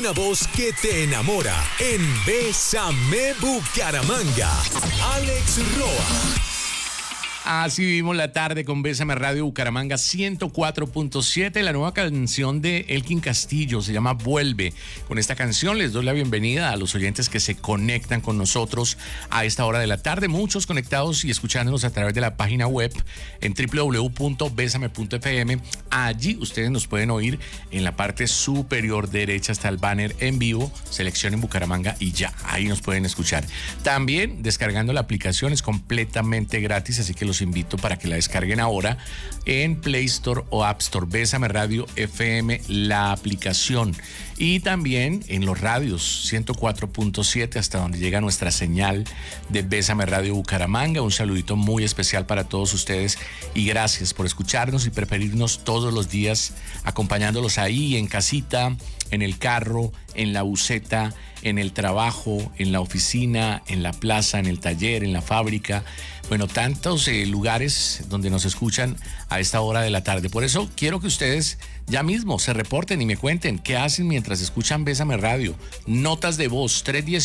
una voz que te enamora en Bésame Bucaramanga. Alex Roa. Así vivimos la tarde con Bésame Radio Bucaramanga 104.7. La nueva canción de Elkin Castillo se llama Vuelve. Con esta canción les doy la bienvenida a los oyentes que se conectan con nosotros a esta hora de la tarde. Muchos conectados y escuchándonos a través de la página web en www.besame.fm. Allí ustedes nos pueden oír en la parte superior derecha. Está el banner en vivo. Seleccionen Bucaramanga y ya, ahí nos pueden escuchar. También descargando la aplicación es completamente gratis, así que los invito para que la descarguen ahora en Play Store o App Store. Bésame Radio FM, la aplicación. Y también en los radios 104.7 hasta donde llega nuestra señal de Bésame Radio Bucaramanga. Un saludito muy especial para todos ustedes y gracias por escucharnos y preferirnos todos los días, acompañándolos ahí en casita, en el carro, en la buseta, en el trabajo, en la oficina, en la plaza, en el taller, en la fábrica. Bueno, tantos lugares donde nos escuchan a esta hora de la tarde. Por eso quiero que ustedes ya mismo se reporten y me cuenten qué hacen mientras escuchan Bésame Radio. Notas de voz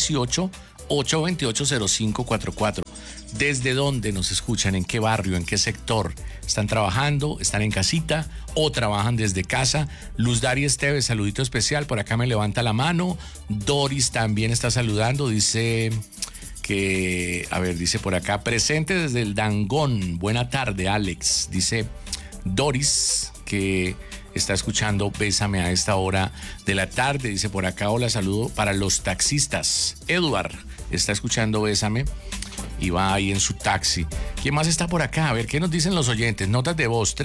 318-828-0544. ¿Desde dónde nos escuchan? ¿En qué barrio? ¿En qué sector? ¿Están trabajando? ¿Están en casita? ¿O trabajan desde casa? Luz Dari Esteves, saludito especial. Por acá me levanta la mano. Doris también está saludando. Dice que, dice por acá, presente desde el Dangón. Buena tarde, Alex. Dice Doris que está escuchando Bésame a esta hora de la tarde. Dice por acá, hola, saludo para los taxistas. Eduard está escuchando Bésame y va ahí en su taxi. ¿Quién más está por acá? A ver, ¿qué nos dicen los oyentes? Notas de voz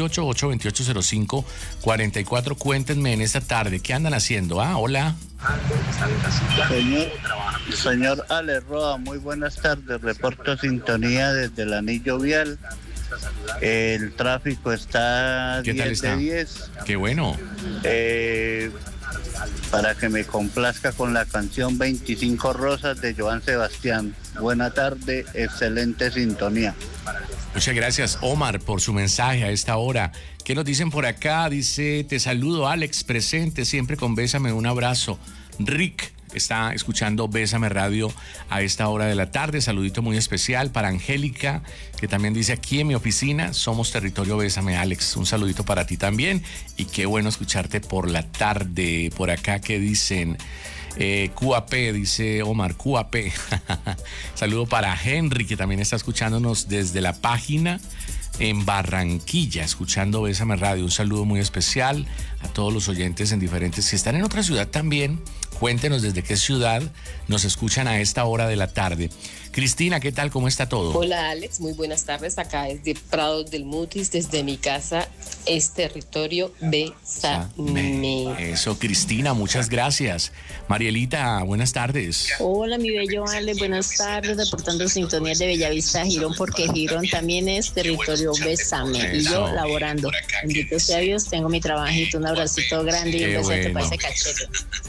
318-828-0544. Cuéntenme en esta tarde, ¿qué andan haciendo? Hola. Señor Alex Roa, muy buenas tardes. Reporto sintonía desde el anillo vial. El tráfico está 10 de 10. Qué bueno. Para que me complazca con la canción 25 Rosas de Joan Sebastián. Buena tarde, excelente sintonía. Muchas gracias, Omar, por su mensaje a esta hora. ¿Qué nos dicen por acá? Dice, te saludo, Alex, presente, siempre con Bésame, un abrazo. Rick está escuchando Bésame Radio a esta hora de la tarde. Saludito muy especial para Angélica, que también dice, aquí en mi oficina somos territorio Bésame, Alex. Un saludito para ti también y qué bueno escucharte por la tarde. Por acá, ¿qué dicen? QAP, dice Omar, QAP. Saludo para Henry, que también está escuchándonos desde la página en Barranquilla, escuchando Bésame Radio. Un saludo muy especial a todos los oyentes en diferentes. Si están en otra ciudad también, cuéntenos desde qué ciudad nos escuchan a esta hora de la tarde. Cristina, ¿qué tal? ¿Cómo está todo? Hola, Alex, muy buenas tardes. Acá desde Prados del Mutis, desde mi casa, es territorio Bésame. Eso, Cristina, muchas gracias. Marielita, buenas tardes. Hola, mi bello Alex, buenas tardes. Reportando sintonía de Bellavista, Girón, porque Girón también es territorio Bésame. Y yo laborando. Bendito sea Dios, tengo mi trabajito. Un abracito grande y un besito para ese cachete.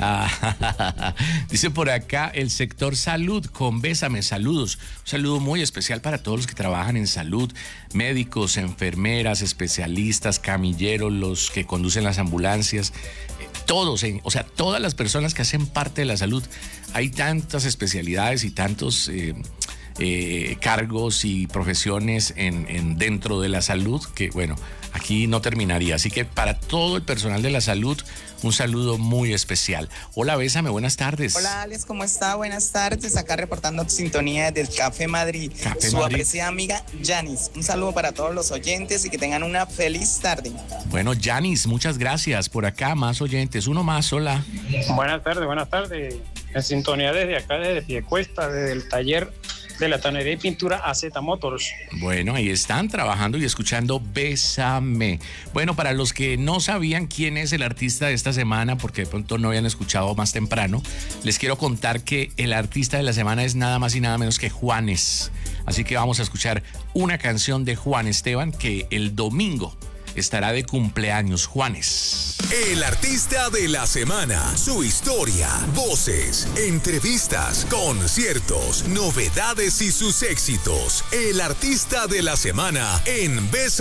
Dice por acá el sector salud con Bésame, saludos. Un saludo muy especial para todos los que trabajan en salud, médicos, enfermeras, especialistas, camilleros, los que conducen las ambulancias, todos, todas las personas que hacen parte de la salud. Hay tantas especialidades y tantos cargos y profesiones dentro de la salud que, bueno, aquí no terminaría. Así que para todo el personal de la salud, un saludo muy especial. Hola, Bésame, buenas tardes. Hola, Alex, ¿cómo está? Buenas tardes. Acá reportando sintonía desde el Café Madrid. Su apreciada amiga Yanis. Un saludo para todos los oyentes y que tengan una feliz tarde. Bueno, Yanis, muchas gracias. Por acá, más oyentes. Uno más, hola. Buenas tardes. En sintonía desde acá, desde Piedecuesta, desde el taller de la tonería y pintura AZ Motors. Bueno, ahí están trabajando y escuchando Bésame. Bueno, para los que no sabían quién es el artista de esta semana, porque de pronto no habían escuchado más temprano, les quiero contar que el artista de la semana es nada más y nada menos que Juanes. Así que vamos a escuchar una canción de Juan Esteban que el domingo estará de cumpleaños. Juanes. El artista de la semana, su historia, voces, entrevistas, conciertos, novedades y sus éxitos. El artista de la semana en Bésame.